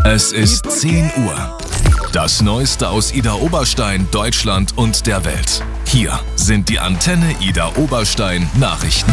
Es ist 10 Uhr. Das Neueste aus Idar Oberstein, Deutschland und der Welt. Hier sind die Antenne Idar Oberstein Nachrichten.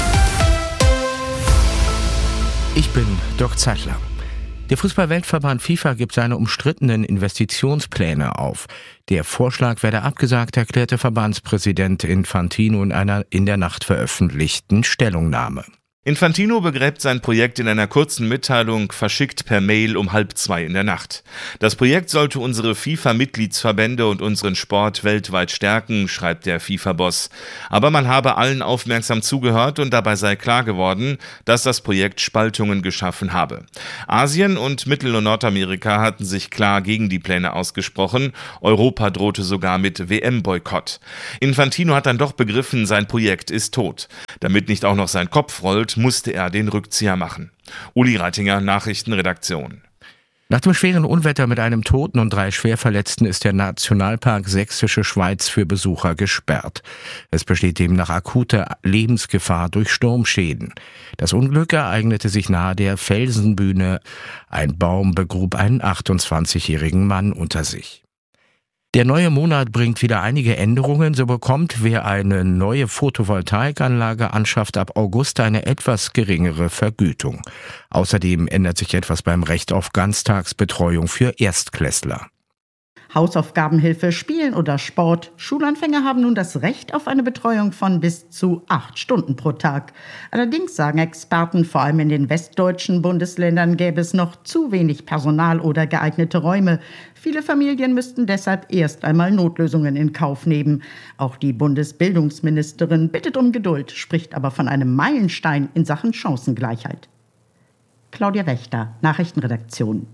Ich bin Dirk Zeitler. Der Fußball-Weltverband FIFA gibt seine umstrittenen Investitionspläne auf. Der Vorschlag werde abgesagt, erklärte Verbandspräsident Infantino in einer in der Nacht veröffentlichten Stellungnahme. Infantino begräbt sein Projekt in einer kurzen Mitteilung, verschickt per Mail um 1:30 in der Nacht. Das Projekt sollte unsere FIFA-Mitgliedsverbände und unseren Sport weltweit stärken, schreibt der FIFA-Boss. Aber man habe allen aufmerksam zugehört und dabei sei klar geworden, dass das Projekt Spaltungen geschaffen habe. Asien und Mittel- und Nordamerika hatten sich klar gegen die Pläne ausgesprochen. Europa drohte sogar mit WM-Boykott. Infantino hat dann doch begriffen, sein Projekt ist tot. Damit nicht auch noch sein Kopf rollt, musste er den Rückzieher machen. Uli Reitinger, Nachrichtenredaktion. Nach dem schweren Unwetter mit einem Toten und 3 Schwerverletzten ist der Nationalpark Sächsische Schweiz für Besucher gesperrt. Es besteht demnach akute Lebensgefahr durch Sturmschäden. Das Unglück ereignete sich nahe der Felsenbühne. Ein Baum begrub einen 28-jährigen Mann unter sich. Der neue Monat bringt wieder einige Änderungen. So bekommt, wer eine neue Photovoltaikanlage anschafft, ab August eine etwas geringere Vergütung. Außerdem ändert sich etwas beim Recht auf Ganztagsbetreuung für Erstklässler. Hausaufgabenhilfe, Spielen oder Sport. Schulanfänger haben nun das Recht auf eine Betreuung von bis zu 8 Stunden pro Tag. Allerdings sagen Experten, vor allem in den westdeutschen Bundesländern gäbe es noch zu wenig Personal oder geeignete Räume. Viele Familien müssten deshalb erst einmal Notlösungen in Kauf nehmen. Auch die Bundesbildungsministerin bittet um Geduld, spricht aber von einem Meilenstein in Sachen Chancengleichheit. Claudia Wächter, Nachrichtenredaktion.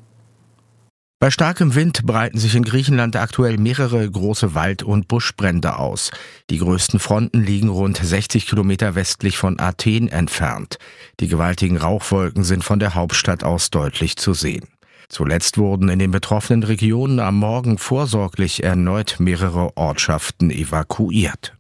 Bei starkem Wind breiten sich in Griechenland aktuell mehrere große Wald- und Buschbrände aus. Die größten Fronten liegen rund 60 Kilometer westlich von Athen entfernt. Die gewaltigen Rauchwolken sind von der Hauptstadt aus deutlich zu sehen. Zuletzt wurden in den betroffenen Regionen am Morgen vorsorglich erneut mehrere Ortschaften evakuiert.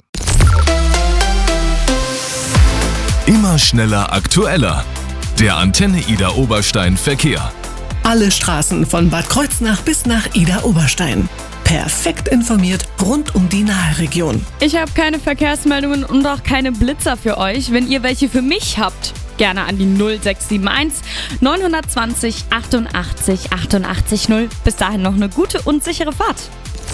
Immer schneller, aktueller. Der Antenne Idar Oberstein Verkehr. Alle Straßen von Bad Kreuznach bis nach Idar Oberstein. Perfekt informiert rund um die Nahregion. Ich habe keine Verkehrsmeldungen und auch keine Blitzer für euch. Wenn ihr welche für mich habt, gerne an die 0671 920 88 88 0. Bis dahin noch eine gute und sichere Fahrt.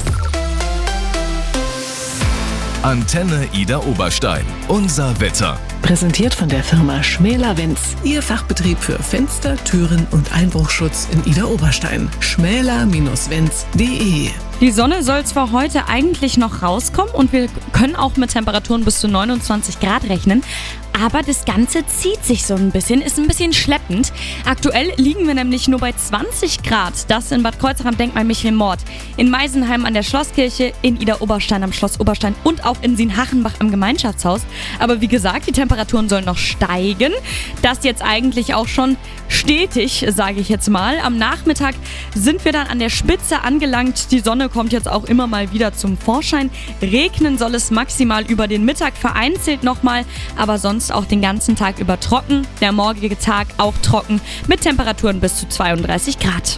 Antenne Idar Oberstein. Unser Wetter. Präsentiert von der Firma Schmäler-Wenz. Ihr Fachbetrieb für Fenster, Türen und Einbruchschutz in Idar Oberstein. schmäler-wenz.de. Die Sonne soll zwar heute eigentlich noch rauskommen und wir können auch mit Temperaturen bis zu 29 Grad rechnen, aber das Ganze zieht sich so ein bisschen, ist ein bisschen schleppend. Aktuell liegen wir nämlich nur bei 20 Grad. Das in Bad Kreuznach am Denkmal Michael Mort, in Meisenheim an der Schlosskirche, in Idar Oberstein am Schloss Oberstein und auch in Sienhachenbach am Gemeinschaftshaus. Aber wie gesagt, die Temperaturen sollen noch steigen. Das jetzt eigentlich auch schon stetig, sage ich jetzt mal. Am Nachmittag sind wir dann an der Spitze angelangt. Die Sonne kommt jetzt auch immer mal wieder zum Vorschein. Regnen soll es maximal über den Mittag, vereinzelt nochmal, aber sonst auch den ganzen Tag über trocken. Der morgige Tag auch trocken mit Temperaturen bis zu 32 Grad.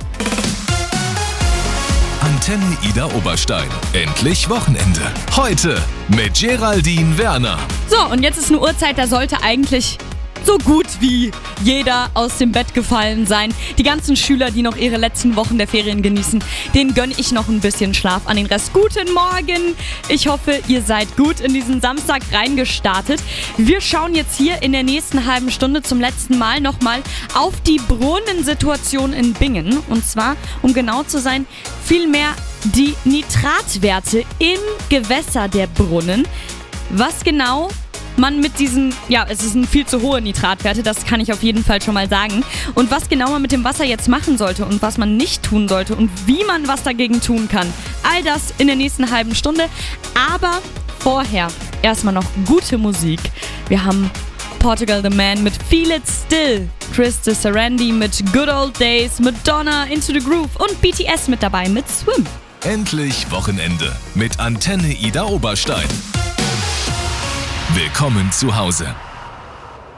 Antenne Idar Oberstein. Endlich Wochenende. Heute mit Geraldine Werner. So, und jetzt ist eine Uhrzeit, da sollte eigentlich so gut wie jeder aus dem Bett gefallen sein. Die ganzen Schüler, die noch ihre letzten Wochen der Ferien genießen, denen gönne ich noch ein bisschen Schlaf. An den Rest guten Morgen. Ich hoffe, ihr seid gut in diesen Samstag reingestartet. Wir schauen jetzt hier in der nächsten halben Stunde zum letzten Mal nochmal auf die Brunnensituation in Bingen. Und zwar, um genau zu sein, vielmehr die Nitratwerte im Gewässer der Brunnen. Was genau man mit diesen, es sind viel zu hohe Nitratwerte, das kann ich auf jeden Fall schon mal sagen. Und was genau man mit dem Wasser jetzt machen sollte und was man nicht tun sollte und wie man was dagegen tun kann. All das in der nächsten halben Stunde. Aber vorher erstmal noch gute Musik. Wir haben Portugal the Man mit Feel It Still, Chris de Sarandi mit Good Old Days, Madonna Into the Groove und BTS mit dabei mit Swim. Endlich Wochenende mit Antenne Idar Oberstein. Willkommen zu Hause.